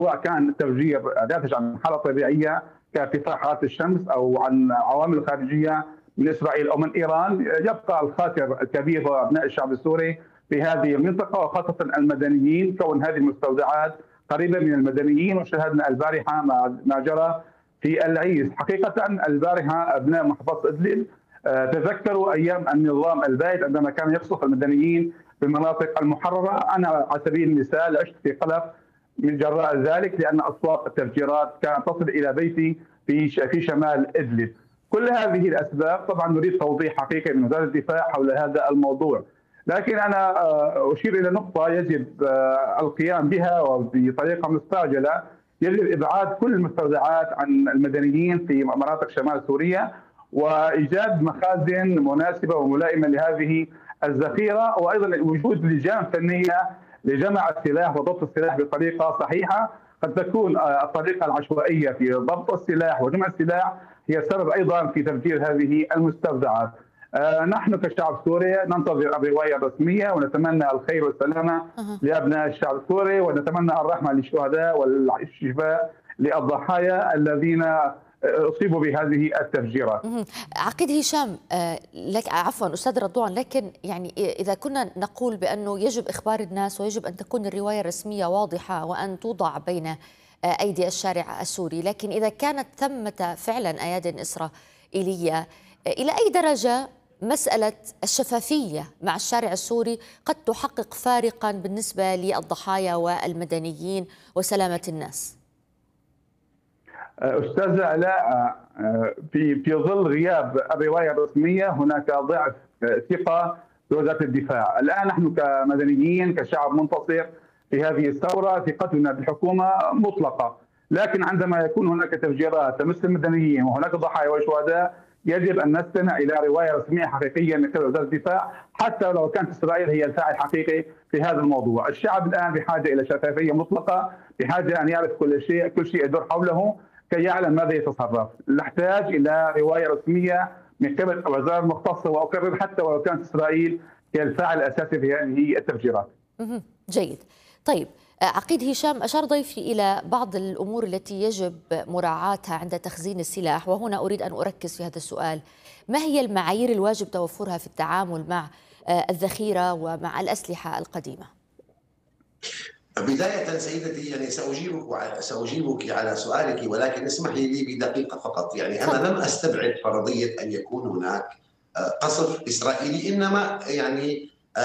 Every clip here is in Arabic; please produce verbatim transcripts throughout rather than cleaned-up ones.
سواء كان تفجير ناتج عن حالة طبيعية كارتفاع حرارة الشمس أو عن عوامل خارجية من إسرائيل أو من إيران، يبقى الخاسر الكبير هو أبناء الشعب السوري في هذه المنطقة، وخاصة المدنيين، كون هذه المستودعات قريبة من المدنيين. وشاهدنا البارحة ما جرى في العيس. حقيقة البارحة أبناء محافظة إدلب تذكروا أيام النظام البائد عندما كان يقصف المدنيين في المناطق المحررة. أنا على سبيل المثال عشت في قلق من جراء ذلك، لأن أصوات التفجيرات كانت تصل إلى بيتي في في شمال إدلب. كل هذه الأسباب طبعا نريد توضيح حقيقي من وزارة الدفاع حول هذا الموضوع، لكن أنا أشير إلى نقطة يجب القيام بها وبطريقة مستعجلة. يجب إبعاد كل المستودعات عن المدنيين في مناطق شمال سوريا، وإيجاد مخازن مناسبة وملائمة لهذه الذخيرة، وأيضا وجود لجان فنية لجمع السلاح وضبط السلاح بطريقة صحيحة. قد تكون الطريقة العشوائية في ضبط السلاح وجمع السلاح هي السبب أيضا في تفجير هذه المستودعات. نحن كشعب سوري ننتظر الرواية الرسمية، ونتمنى الخير والسلامة لأبناء الشعب السوري، ونتمنى الرحمة للشهداء والشفاء للضحايا الذين أصيبوا بهذه التفجيرات. عقيد هشام، لك عفوا أستاذ رضوان، لكن يعني إذا كنا نقول بأنه يجب إخبار الناس ويجب أن تكون الرواية الرسمية واضحة وأن توضع بين أيدي الشارع السوري، لكن إذا كانت ثمة فعلا أياد إسرائيلية، إلى أي درجة مسألة الشفافية مع الشارع السوري قد تحقق فارقا بالنسبة للضحايا والمدنيين وسلامة الناس؟ أستاذ علاء، في في ظل غياب الرواية الرسمية هناك ضعف ثقة بوزارة الدفاع. الآن نحن كمدنيين كشعب منتصر في هذه الثورة ثقتنا بالحكومة مطلقة، لكن عندما يكون هناك تفجيرات تمس المدنيين وهناك ضحايا وشهداء يجب أن نستمع إلى رواية رسمية حقيقية من قبل وزارة الدفاع، حتى لو كانت إسرائيل هي الفاعل الحقيقي في هذا الموضوع. الشعب الآن بحاجة إلى شفافية مطلقة، بحاجة أن يعرف كل شيء كل شيء يدور حوله كي يعلم ماذا يتصرف. نحتاج إلى رواية رسمية من قبل الوزارة المختصة، وأكرر حتى ولو كانت إسرائيل هي الفاعل الأساسي في هذه التفجيرات. جيد. طيب عقيد هشام، أشار ضيفي إلى بعض الأمور التي يجب مراعاتها عند تخزين السلاح، وهنا أريد أن أركز في هذا السؤال. ما هي المعايير الواجب توفرها في التعامل مع الذخيرة ومع الأسلحة القديمة؟ بداية سيدتي، يعني سأجيبك سأجيبك على سؤالك، ولكن اسمحي لي بدقيقة فقط. يعني أنا لم أستبعد فرضية أن يكون هناك قصف إسرائيلي، إنما يعني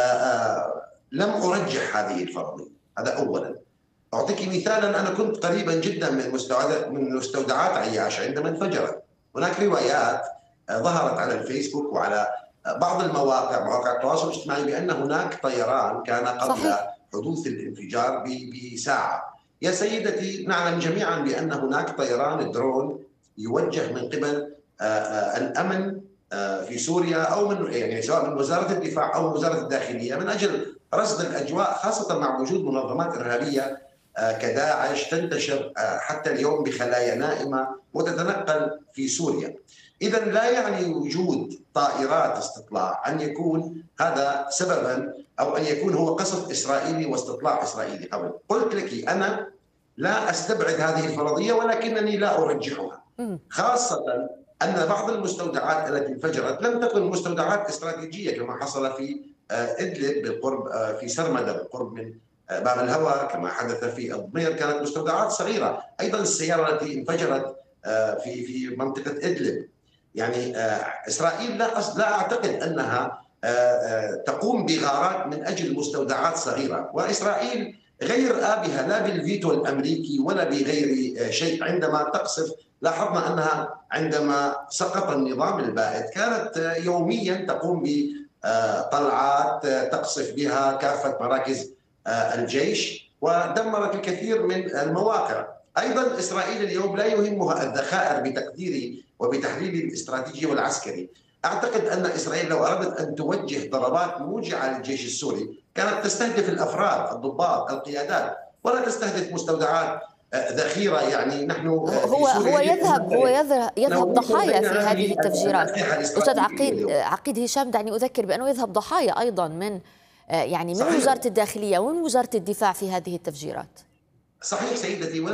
لم أرجح هذه الفرضية. هذا أولا. أعطيك مثالا، أنا كنت قريبا جدا من مستودعات من مستودعات عياش عندما انفجرت. هناك روايات ظهرت على الفيسبوك وعلى بعض المواقع مواقع التواصل الاجتماعي بأن هناك طيران كان قبل صحيح. حدوث الانفجار بساعة. يا سيدتي، نعلم جميعا بأن هناك طيران درون يوجه من قبل الأمن في سوريا، أو من يعني سواء من وزارة الدفاع أو وزارة الداخلية، من أجل رصد الأجواء، خاصة مع وجود منظمات إرهابية كداعش تنتشر حتى اليوم بخلايا نائمة وتتنقل في سوريا. إذا لا يعني وجود طائرات استطلاع أن يكون هذا سببا أو أن يكون هو قصف إسرائيلي واستطلاع إسرائيلي. قبل قلت لك أنا لا أستبعد هذه الفرضية، ولكنني لا أرجحها، خاصة أن بعض المستودعات التي انفجرت لم تكن مستودعات استراتيجية كما حصل في إدلب بالقرب، في سرمدة بالقرب من باب الهوى، كما حدث في الضمير، كانت مستودعات صغيرة. أيضا السيارة التي انفجرت في في منطقة إدلب، يعني إسرائيل لا لا أعتقد أنها تقوم بغارات من أجل مستودعات صغيرة، وإسرائيل غير آبهة لا بالفيتو الأمريكي ولا بغير شيء. عندما تقصف، لاحظنا أنها عندما سقط النظام البائد كانت يوميا تقوم بطلعات تقصف بها كافة مراكز الجيش ودمرت الكثير من المواقع. أيضا إسرائيل اليوم لا يهمها الذخائر بتقديري وبتحليلي الاستراتيجي والعسكري. أعتقد أن إسرائيل لو أرادت أن توجه ضربات موجعة للجيش السوري كانت تستهدف الأفراد، الضباط، القيادات، ولا تستهدف مستودعات ذخيرة. يعني نحن هو هو يذهب هو يذهب يذهب ضحايا في هذه التفجيرات. أستاذ عقيد عقيد هشام، دعني أذكر بأنه يذهب ضحايا أيضا من يعني من وزارة الداخلية ومن وزارة الدفاع في هذه التفجيرات. صحيح سيدتي.